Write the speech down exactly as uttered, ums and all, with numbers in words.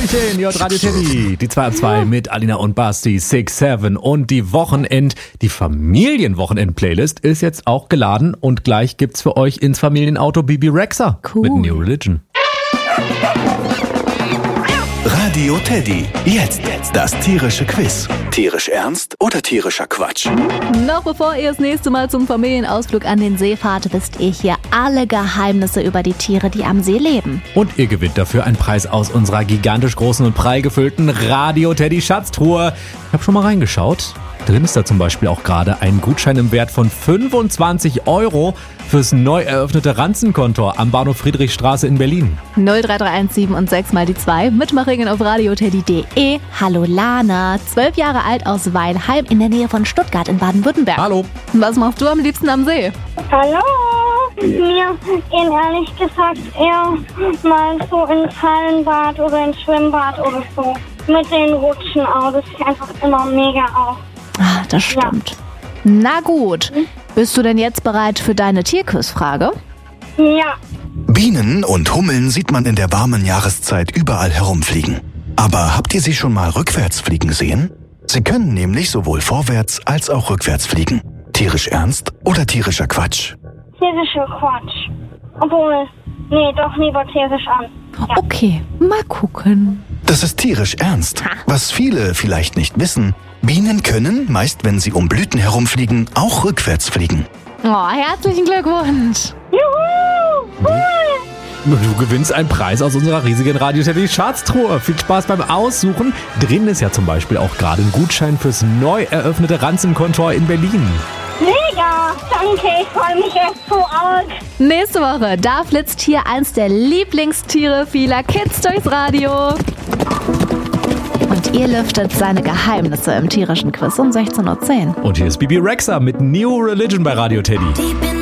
Hallöchen, ihr hört Radio Teddy. Die zwei ab zwei mit Alina und Basti, six seven. Und die Wochenend, die Familienwochenend-Playlist ist jetzt auch geladen. Und gleich gibt's für euch ins Familienauto Bibi Rexha cool. mit New Religion. Radio Teddy. Jetzt das tierische Quiz. Tierisch ernst oder tierischer Quatsch? Noch bevor ihr das nächste Mal zum Familienausflug an den See fahrt, wisst ihr hier alle Geheimnisse über die Tiere, die am See leben. Und ihr gewinnt dafür einen Preis aus unserer gigantisch großen und prall gefüllten Radio Teddy Schatztruhe. Ich habe schon mal reingeschaut. Drin ist da zum Beispiel auch gerade ein Gutschein im Wert von fünfundzwanzig Euro fürs neu eröffnete Ranzenkonto am Bahnhof Friedrichstraße in Berlin. null drei drei eins sieben und sechs mal die zwei. Mitmachringen auf radioteddy punkt de. Hallo Lana, zwölf Jahre alt aus Weilheim in der Nähe von Stuttgart in Baden-Württemberg. Hallo. Was machst du am liebsten am See? Hallo. Mir gehen ehrlich gesagt eher mal so ins Hallenbad oder ins Schwimmbad oder so. Mit den Rutschen auch. Das sieht einfach immer mega aus. Ah, das stimmt. Ja. Na gut. Bist du denn jetzt bereit für deine Tierquizfrage? Ja. Bienen und Hummeln sieht man in der warmen Jahreszeit überall herumfliegen. Aber habt ihr sie schon mal rückwärts fliegen sehen? Sie können nämlich sowohl vorwärts als auch rückwärts fliegen. Tierisch ernst oder tierischer Quatsch? Tierischer Quatsch. Obwohl, nee, doch lieber tierisch an. Ja. Okay, mal gucken. Das ist tierisch ernst. Was viele vielleicht nicht wissen: Bienen können, meist wenn sie um Blüten herumfliegen, auch rückwärts fliegen. Oh, herzlichen Glückwunsch. Juhu, cool. Du gewinnst einen Preis aus unserer riesigen Radio Teddy Schatztruhe. Viel Spaß beim Aussuchen. Drin ist ja zum Beispiel auch gerade ein Gutschein fürs neu eröffnete Ranzenkontor in Berlin. Mega, danke, ich freue mich echt so arg. Nächste Woche, da flitzt hier eins der Lieblingstiere vieler Kids durchs Radio. Und ihr lüftet seine Geheimnisse im tierischen Quiz um sechzehn Uhr zehn. Und hier ist Bibi Rexha mit New Religion bei Radio Teddy.